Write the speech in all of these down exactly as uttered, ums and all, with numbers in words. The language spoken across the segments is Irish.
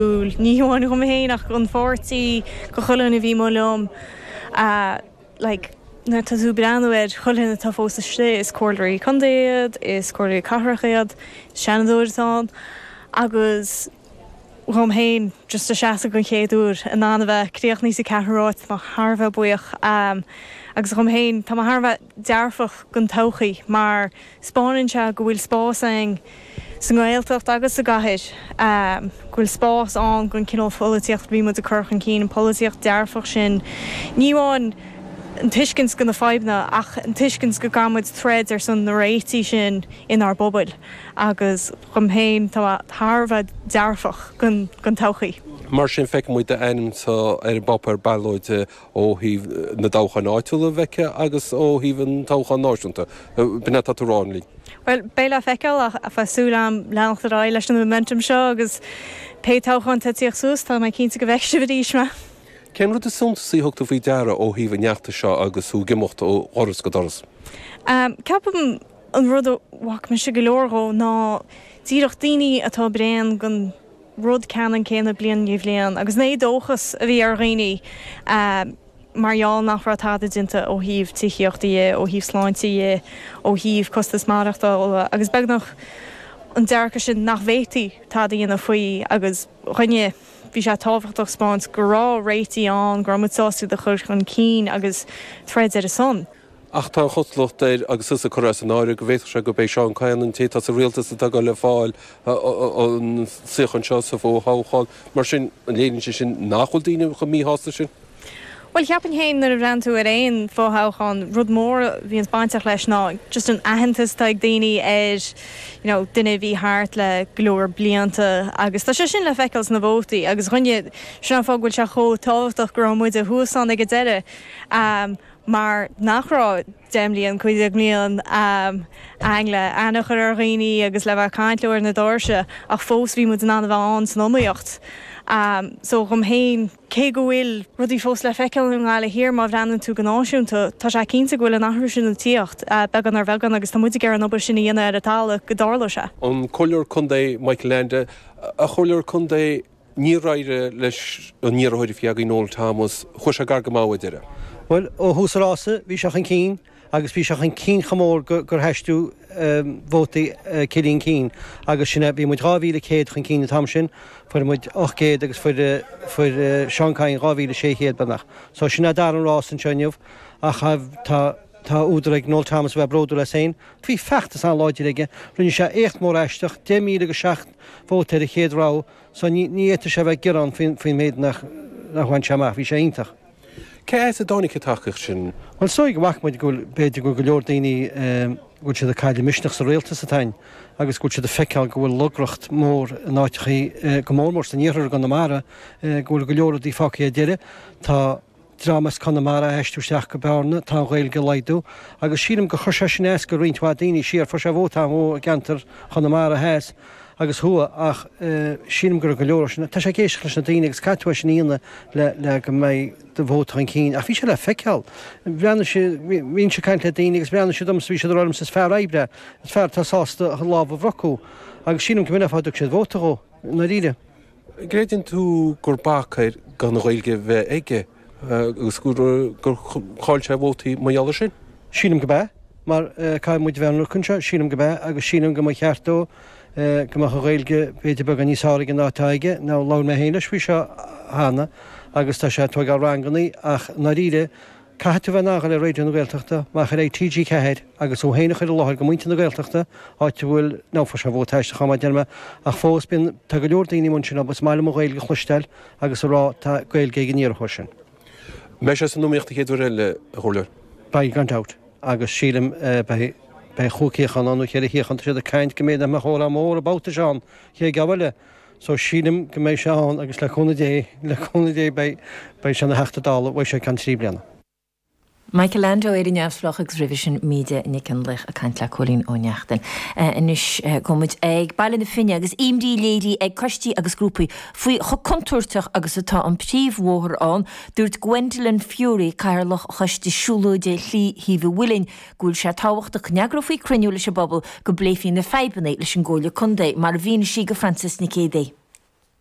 Níháin go héach gon fórtaí go cholanna bhí mó lom like na taú breanúid cholanna tá fósa slé is cóirí condéad, is cóirí carrachéad, seanadúirtán, agus gom héin just a seaasa gon chéadúr an anna bheith críoch níos i cethráit má Harbheith buíoch um, agus gom héin tá Harbheith dearfach gon tochaí mar spáinn se go bhfuil spásaing san gáilteacht agus a gathir um, gúil spás an gon cinál políocht bhí mu a churchan cín an políocht dearfach sin níháin an tuiscins go na fáibna ach an tuiscins go gamuid thread ar san na réití sin in ar bobail agus chum héin tá Harbheith dearfach gon, gon tochaí. Mar sin feic muid de einm sa ar bopper bailóide ó híh na dáchan áitiúla bheice agus ó híh an táchan náisiúnta. Bine tá ránlí. Well, béile feiceil a fasúlam leanachta rá leis an momentum seo agus pétáchan tatíoch sús tá mai cínta go bheicse bhdíisme. Cén rud is suntaí thugta bhí deara ó híh neachta seo agus ú gimochta ó oras go doras? Um, Ceapam an rud bhac me se go leorgó ná díoch daoine atá brean gon rud ceann céanna blian níomh léan agus né dóchas a bhí ar réine um, marall nach ratáda dinta ó híh tííochttaí ó híh sláintaí ó híh costas máireachta agus beag nach an dearcha sin nach bhétaí tá dhéana faoi agus chuine bhí sé táhachtach spáins go rá réití an gur mutáú de chuir chun cín agus thread ar a son. Ach tá chutlacht éir agus is a choras an áir go bhéidir se go béh seán caian tí tá a rialtas a go le fáil an suchan seo sa bh hááil mar sin an léann sin nachholil daine go mí hásta sin. Well, ceapan héin nar a bhrean tú ar éon fóthchan rud mór bhí an spáinteach leis ná just an ahantas ag daoine ar you know, duine bhí háart le glóir blianta agus tá sé sin le feiceils na bhótaí agus chuine sin fághfuil se cho táhachtach gur muid a thuúsán ag deire um, mar nachrá déimlíon chuideag mlíon um, angla annach ar réine agus le bheith caiintleir na dáirse ach fós bhí mu an anna bheith an san nóíocht. Um, so gom héin cé go bhfuil rudí fós le feiceil an gáile hir má bhreann tú go náisiúnta tá sé cinnta go bhfuil an athir sin an tíocht uh, began ar bhegan agus tá muide gar an obair sin dhéana ar a tála go dála se. An choileir chundé Michael Lande a choileir chundé ní raire leis an níorthir fiag í nóil Thomas chuis a gar go máha deire. Well, ó húsrása bhí seach an cín agus bhí seach an cín chamór gur heistú bhótaí cilín cín agus sinna bhí muid ráhíle céad chun cín na tam sin fuair muid och céad agus fuair seancáin ráhíle sé chéad banach. So sinna dar an rás an seineamh a tá Tá údra ag nóil Thomas bheith bródú le féin, hí fechttas an láidir aige, rinne sé écht mór eisteach dé míle go seach bhótair a chéad rá, so ní éta sé bheith geran faoin méid nach bhain seamach, bhí sé ionintach. Cé a dánig takeach sin? Well, so ag bhac muid go beidir go go leor daoine gúil siad a caiile misneach sa réaltas a tain, agus gúil siad a feiceáil go bhfuil logracht mór náitichaí go mórmór san níorthar gan na mara, gúil go leor dí facaí a deire, tá dramas Connemara eistú seach go bearna tá ghail go leidú, agus sílam go chuir sin éas go rionthá daoine siar for sé bhótá ó gentar Connemara heas agus thua ach sílam gur go leor sinna. Tá sé géis leis na daoine agus catú sin íana le le go méid de bhótá cín. A bhí sé le feiceáil. Bhreanna sé hín se caiint le daoine agus bhreanna sé dom bhí sé ráim sa fear éibre, is fear tá sásta lábh bhrocú, agus sílam go minic fáideach sé bhótaá na ríide. Gréidirn tú gur bácair gan ghailge bheith aige agus gur cháil sé bhótaí maiall sin? Sílam go bheith, mar caiim muid bheanú chunse, sílam go bheith agus sílam go mai cheartó go mai ghailge beidir bag an níosáige an átaige, ná lán me héine bhí seo hána agus tá sé tuag á rangannaí ach na ríide caiú bheith nága le réidir na Gaeltachta, má chu é T G cehéir agus ó héanana chuir láthir go muinte na Gaeltachta áite bhfuil náfa se bhótáiste chama dearma ach fós bin tá go leor daoine mun sin agus máile mo ghailge chluisteil agus rá tá gailge gníar chuir sin. Me sé san nóíochtta chéadú eile choir? Ba gan dat agus sílam bei chuchéchan anú chéad híchan sé a caiint go méad a chóra mór a báta seán ché gabhaile, so sílam go méid seán agus le chuna dé le chuna dé bei sena heachta dála bhaid sé can trí blianana. Michael Lande éidir neamhsflach agus Revision Media nicin lech a caiint le cholín ó neachtain. Inis gomid ag bailin na finne agus imdí lédí ag costí agus grúpaí faoi cho contúirteach agus atá an príomhmhóthar an dúirt Gwendolyn Fury cairlach chostí siúlú dé lí híomh bhfuilin gúil sé táhacht a cneagra faoi cruniú leis a bobbal go bléifhín na febanna leis an ggóla chundé mar bhína si go Francis Nicédé.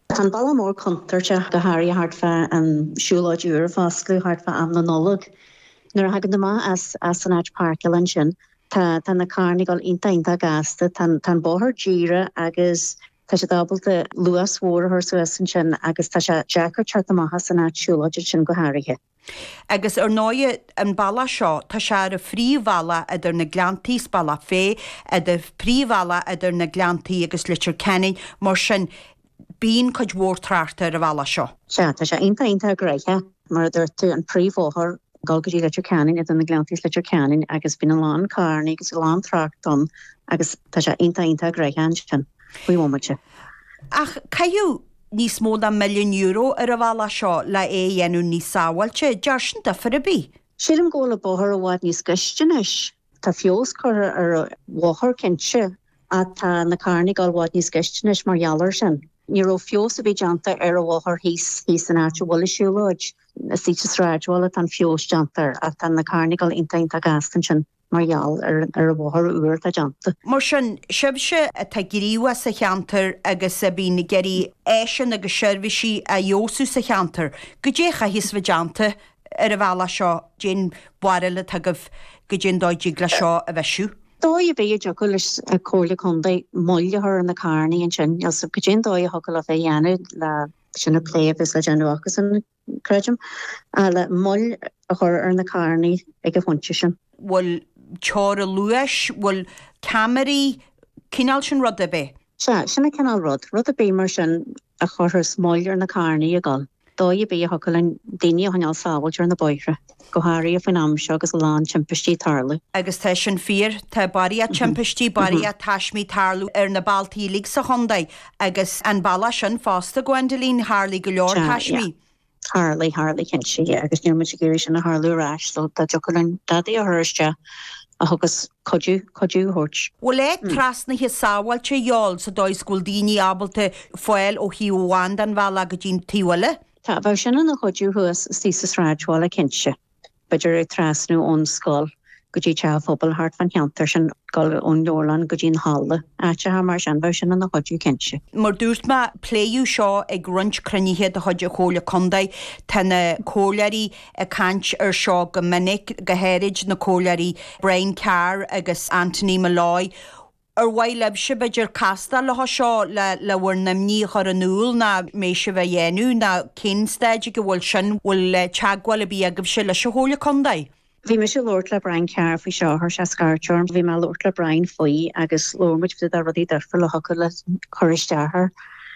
Tá balla mór contarte go háirí hart fe an siúláidúr fásclú hart fe am na nolog. Nuair hagad má as as an áit parklan sin, tá tá na carnigal inta inta gasta tan tan bóthir díre agus tá sé dábalta luas mhór thur suasan sin agus tá sé Jackar teart amachchas san áit siúláidir sin go háirithe. Agus ar náide an balla seo tá se ar a phríomhhela idir na gleantaí balla fé idir príomhhela idir na gleantaí agus litir cenning mar sin bíon chuid mhór tráchta ar a bhela seo. Se tá sé inta inta gréithe mar idir tú an príomhóthir galgadí litir cenning idir na gleantaí litir cenning agus bín an lán carnaí agus lán tráchton agus tá sé inta inta gréithe sin. Bhuiomide. Ach caiú níos mó an milliún euro ar a bhela seo le é dhéanú níos sáhailte dearsin de far a bí. Sílim ggóla bóthir a bhád níos gaistenis. Tá fios chur ar bhthir cinse a tá na carnaí gáil bhád níos gaistenis mar jalar sin. Ní ó fios a bhí deanta ar a bhthir híos híos an áte bhla siúlaid. Sítas ráidhla an fios deantar a tá na carnaí gáil inta inta gastan sin. Marall ar ar a bhthir uair a deanta. Mar sin sibse a tá gríomha sa cheantar agus a bí na geirí éisian agus seirbhísí a dheosú sa cheantar. Go décha hís bh deanta ar a bhela seo gin buile tagah go gin dóidí le seo a bheisiú. Dói a bhéidir jo go leis a cóla chundaí moilthir an na carnaí an sin, as go gin dói a hocail a bheith dhéanú le sinna pléabhs le Januachas an creidem, a le moll a chur ar na carnaí ag go funte sin. Bhfuil teir a luais, bhfuil camarí cinál sin rud a bheith? Se, sinna cinál rud, rud a bé mar sin a chur smáilr na carnaí a gáil. Dói a bé a hocail an daine a haneal sábhailte ar na boithre. Go háirí a fan amseo agus lán timpistí tarla. Agus tá sin fír tá barí a timpistí barí a taismí tarlú ar na baltíí sa Hondaid agus an balla sin fásta Gwendolyn Harley go leor taismí. Harley, Harley cinse, agus níor muid géirí sin na Harlú rás, so tá jocail dadaí a thuiriste a thugus codú, codú thuirt. Bhfuil é trasna hi sáhailte eol sa dóis gúil daoine ábalta foiil ó hiúháin an bhela go dtín tíhile? Tá bhar sinna na codú thuas sísas ráidhil a cinse. Beidir ag trasnú ón scáil go dtí te phobal hart fan cheantar sin gáil ón leorlan go dtín hála áte ha mar sin bhar sinna na codú cinse. Mar dúirt ma pléú seo ag grunt crunithe a chuide chóla condaid tána cólarí a cant ar seo go minic go héirid na cólarí Brian Carr agus Anthony Malloy. Ar bhaileb se beidir casta le seo le le bhar namní chur an núil na mé se bheith dhéanú na cinsteide go bhfuil sin bhfuil teagháil a bí agah se le se chóla condaid. Bhí me se Lord le Brian Carr fao seo thir se scartearm, bhí me Lord le Brian faoi agus lormuid fi a rudí darfa le hocail le choristeathair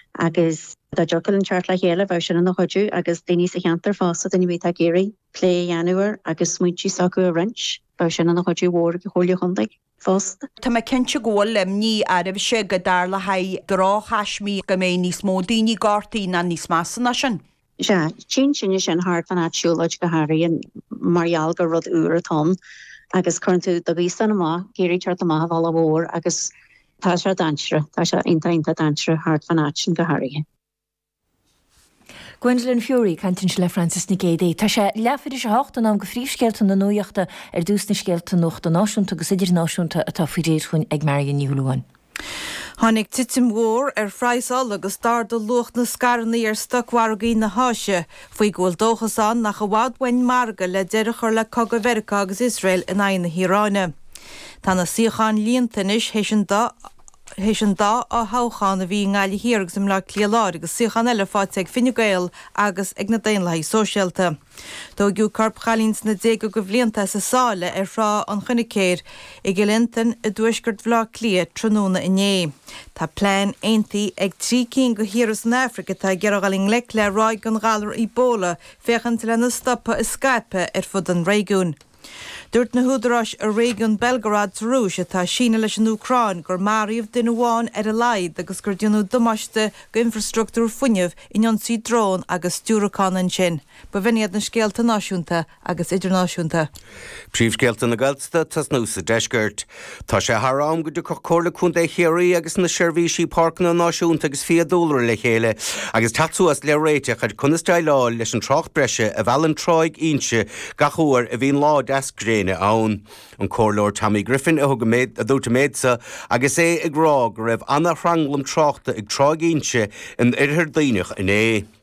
agus dá jocail an teart le chéile bheith sin na chodú agus daoine sa cheantar fása daoine bhí a géirí lé dhéanúir agus smuotí sacu a rins bheith sin na chodú mhór go chóla chundaig. Tá me cinse ggóil lim ní aribh se go dar le haid drá chaismí go mé níos mó daoine gátaí na níos measana sin. Se, sin sinne sin hart fan áisiúlaid go háirí an marall go rud uair atá agus chuintú do bhí san amá géirí teart amach bhla mhór agus tá se dansre, tá se inta inta dansre hart fan áin go háirithe. Gwendolyn Fury cantin se le Francis na Gédé. Tá sé lefidir se háachtain am go fríomhscéalta na nuoachta ar dúsna scéalta nóachta náisiúnta go idir náisiúnta atá faoidéir chuin ag Marian Níúlaáin. Tháinig titim mhór ar phrasáil agus dar do lucht na scarnaí ar stochhargaí na háise faoi ghfuil dóchasán nach go bhhaidhain marga le deireadh chuir le Cogadh Mheiriceá agus Israel in aghaidh na Híráine. Tá na síocháin líontanis hééis an dá Héis an dá á háchan a bhí ngáile hiarg sem le cléaláir agus síochan eile fáte ag finnegail agus ag na daonlaí sóisialta. Tógiú carp chalíns na déag go bhblianta sa sáile ar frá an chunicéir i glintan a dúisgurt bhlá clia tróna inné. Tá plán aontaí ag trí cín go hiras na Africa tá geargaling le le ráig an gálar í bóla fechan til lena stoppa is Skype ar fud an réigiún. Dúirt na húdarás a réigiún Belgrad rúis atá sína leis an Ucráin gur maríomh duine bháin ar a laid agus gur dionú domáiste go infrastruchtúr funineh in ansaí drón agus stúracán an sin, ba bhiniad na scéalta náisiúnta agus idirnáisiúnta. Príomhscéalta na Gailsta tas nó sa deisgurt. Tá sé thrám go do chóla chun é chéirí agus na seirbhísí parcna náisiúnta agus fiadúlar le chéile agus tatúas le réite chud chunasteáil leis an trocht breise a bheallan troig ínse gachúir a bhíon lá deascré chéine ann an cóirlóir Tammy Griffin a thug méid a dúta méidsa agus é ag rá go raibh anna ranglam tráchta ag trágéintse in idir daoineach in é.